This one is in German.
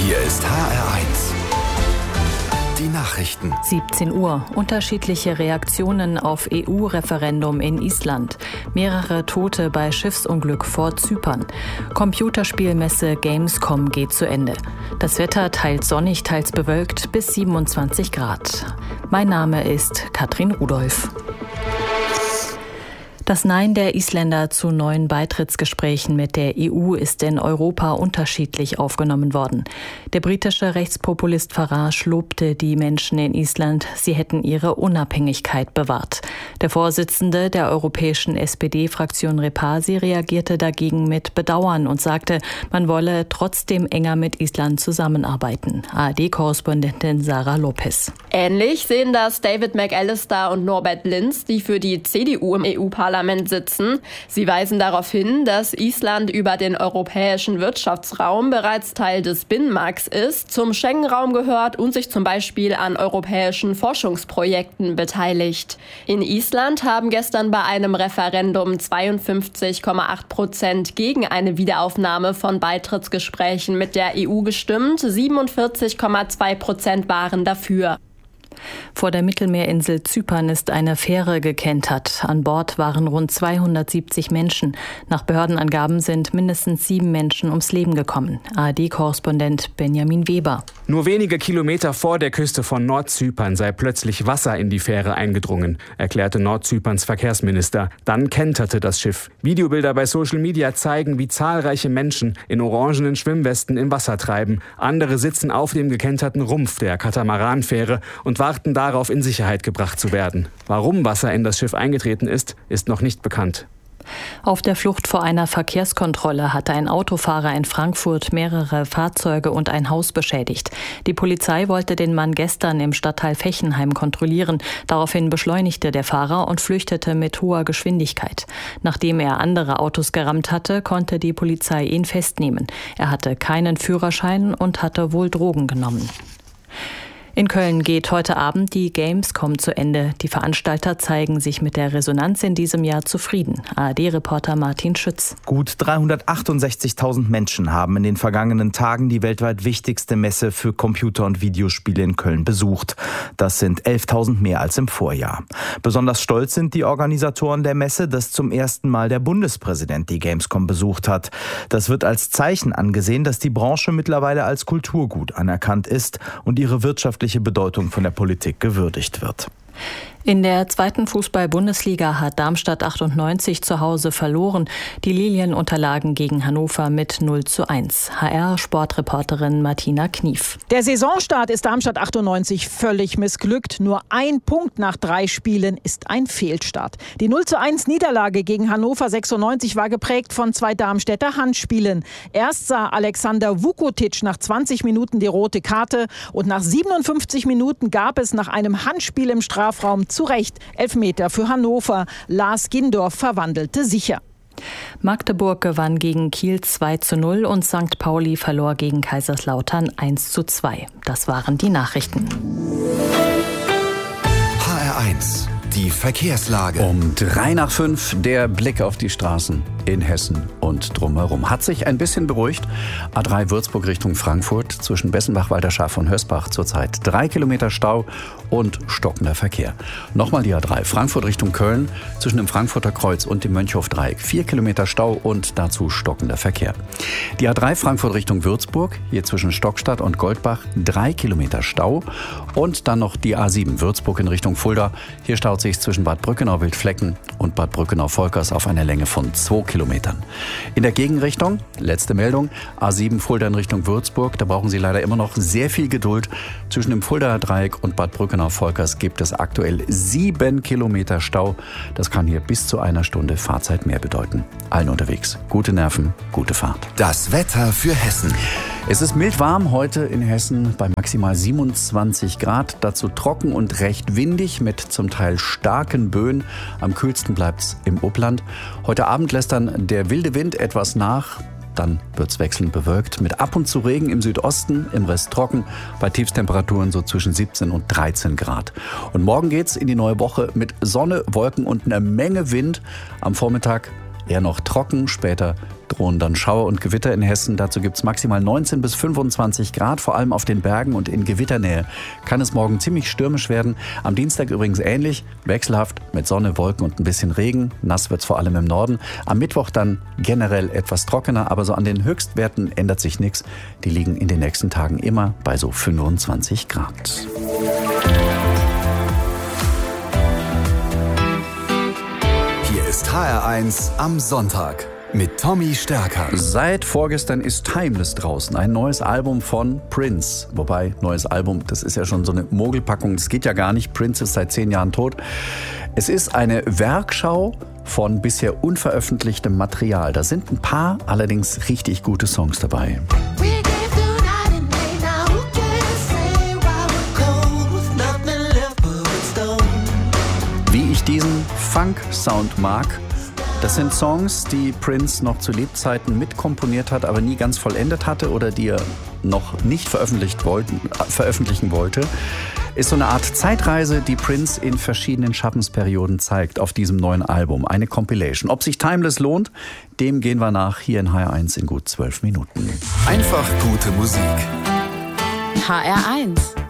Hier ist HR1. Die Nachrichten. 17 Uhr. Unterschiedliche Reaktionen auf EU-Referendum in Island. Mehrere Tote bei Schiffsunglück vor Zypern. Computerspielmesse Gamescom geht zu Ende. Das Wetter teils sonnig, teils bewölkt bis 27 Grad. Mein Name ist Katrin Rudolph. Das Nein der Isländer zu neuen Beitrittsgesprächen mit der EU ist in Europa unterschiedlich aufgenommen worden. Der britische Rechtspopulist Farage lobte die Menschen in Island, sie hätten ihre Unabhängigkeit bewahrt. Der Vorsitzende der europäischen SPD-Fraktion Repasi reagierte dagegen mit Bedauern und sagte, man wolle trotzdem enger mit Island zusammenarbeiten. ARD-Korrespondentin Sarah Lopez. Ähnlich sehen das David McAllister und Norbert Linz, die für die CDU im EU-Parlament sitzen. Sie weisen darauf hin, dass Island über den europäischen Wirtschaftsraum bereits Teil des Binnenmarkts ist, zum Schengen-Raum gehört und sich zum Beispiel an europäischen Forschungsprojekten beteiligt. In Island haben gestern bei einem Referendum 52,8% gegen eine Wiederaufnahme von Beitrittsgesprächen mit der EU gestimmt, 47,2% waren dafür. Vor der Mittelmeerinsel Zypern ist eine Fähre gekentert. An Bord waren rund 270 Menschen. Nach Behördenangaben sind mindestens 7 Menschen ums Leben gekommen. ARD-Korrespondent Benjamin Weber. Nur wenige Kilometer vor der Küste von Nordzypern sei plötzlich Wasser in die Fähre eingedrungen, erklärte Nordzyperns Verkehrsminister. Dann kenterte das Schiff. Videobilder bei Social Media zeigen, wie zahlreiche Menschen in orangenen Schwimmwesten im Wasser treiben. Andere sitzen auf dem gekenterten Rumpf der Katamaranfähre und warten darauf, in Sicherheit gebracht zu werden. Warum Wasser in das Schiff eingetreten ist, ist noch nicht bekannt. Auf der Flucht vor einer Verkehrskontrolle hatte ein Autofahrer in Frankfurt mehrere Fahrzeuge und ein Haus beschädigt. Die Polizei wollte den Mann gestern im Stadtteil Fechenheim kontrollieren. Daraufhin beschleunigte der Fahrer und flüchtete mit hoher Geschwindigkeit. Nachdem er andere Autos gerammt hatte, konnte die Polizei ihn festnehmen. Er hatte keinen Führerschein und hatte wohl Drogen genommen. In Köln geht heute Abend die Gamescom zu Ende. Die Veranstalter zeigen sich mit der Resonanz in diesem Jahr zufrieden. ARD-Reporter Martin Schütz. Gut 368.000 Menschen haben in den vergangenen Tagen die weltweit wichtigste Messe für Computer- und Videospiele in Köln besucht. Das sind 11.000 mehr als im Vorjahr. Besonders stolz sind die Organisatoren der Messe, dass zum ersten Mal der Bundespräsident die Gamescom besucht hat. Das wird als Zeichen angesehen, dass die Branche mittlerweile als Kulturgut anerkannt ist und ihre wirtschaftliche Bedeutung von der Politik gewürdigt wird. In der zweiten Fußball-Bundesliga hat Darmstadt 98 zu Hause verloren. Die Lilien unterlagen gegen Hannover mit 0:1. HR-Sportreporterin Martina Knief. Der Saisonstart ist Darmstadt 98 völlig missglückt. Nur ein Punkt nach 3 Spielen ist ein Fehlstart. Die 0:1 Niederlage gegen Hannover 96 war geprägt von 2 Darmstädter Handspielen. Erst sah Alexander Vukotic nach 20 Minuten die rote Karte und nach 57 Minuten gab es nach einem Handspiel im Strafraum zu Recht Elfmeter für Hannover. Lars Gindorf verwandelte sicher. Magdeburg gewann gegen Kiel 2:0 und St. Pauli verlor gegen Kaiserslautern 1:2. Das waren die Nachrichten. HR1, die Verkehrslage. Um 4:03 der Blick auf die Straßen in Hessen und drumherum. Hat sich ein bisschen beruhigt. A3 Würzburg Richtung Frankfurt zwischen Bessenbach, Walderschaft und Hösbach zurzeit 3 Kilometer Stau und stockender Verkehr. Nochmal die A3 Frankfurt Richtung Köln zwischen dem Frankfurter Kreuz und dem Mönchhof-Dreieck 4 Kilometer Stau und dazu stockender Verkehr. Die A3 Frankfurt Richtung Würzburg, hier zwischen Stockstadt und Goldbach 3 Kilometer Stau und dann noch die A7 Würzburg in Richtung Fulda. Hier staut sich zwischen Bad Brückenau-Wildflecken und Bad Brückenau-Volkers auf einer Länge von 2 Kilometern. In der Gegenrichtung, letzte Meldung, A7 Fulda in Richtung Würzburg, da brauchen Sie leider immer noch sehr viel Geduld. Zwischen dem Fuldaer Dreieck und Bad Brückenau-Volkers gibt es aktuell 7 Kilometer Stau. Das kann hier bis zu einer Stunde Fahrzeit mehr bedeuten. Allen unterwegs. Gute Nerven, gute Fahrt. Das Wetter für Hessen. Es ist mild warm heute in Hessen bei maximal 27 Grad. Dazu trocken und recht windig mit zum Teil starken Böen. Am kühlsten bleibt's im Upland. Heute Abend lässt dann der wilde Wind etwas nach. Dann wird's wechselnd bewölkt mit ab und zu Regen im Südosten, im Rest trocken, bei Tiefstemperaturen so zwischen 17 und 13 Grad. Und morgen geht's in die neue Woche mit Sonne, Wolken und einer Menge Wind. Am Vormittag eher noch trocken, später drohen dann Schauer und Gewitter in Hessen. Dazu gibt es maximal 19 bis 25 Grad, vor allem auf den Bergen und in Gewitternähe. Kann es morgen ziemlich stürmisch werden. Am Dienstag übrigens ähnlich, wechselhaft mit Sonne, Wolken und ein bisschen Regen. Nass wird es vor allem im Norden. Am Mittwoch dann generell etwas trockener, aber so an den Höchstwerten ändert sich nichts. Die liegen in den nächsten Tagen immer bei so 25 Grad. Hier ist HR1 am Sonntag mit Tommy Stärker. Seit vorgestern ist Timeless draußen, ein neues Album von Prince. Wobei, neues Album, das ist ja schon so eine Mogelpackung, das geht ja gar nicht. Prince ist seit 10 Jahren tot. Es ist eine Werkschau von bisher unveröffentlichtem Material. Da sind ein paar allerdings richtig gute Songs dabei. Wie ich diesen Funk-Sound mag, das sind Songs, die Prince noch zu Lebzeiten mitkomponiert hat, aber nie ganz vollendet hatte oder die er noch nicht veröffentlichen wollte. Ist so eine Art Zeitreise, die Prince in verschiedenen Schaffensperioden zeigt auf diesem neuen Album. Eine Compilation. Ob sich Timeless lohnt, dem gehen wir nach hier in HR1 in gut 12 Minuten. Einfach gute Musik. HR1